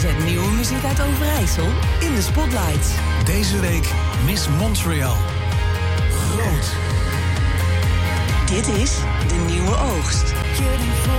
Zet nieuwe muziek uit Overijssel in de spotlights. Deze week Miss Montreal. Groot. Dit is De Nieuwe Oogst.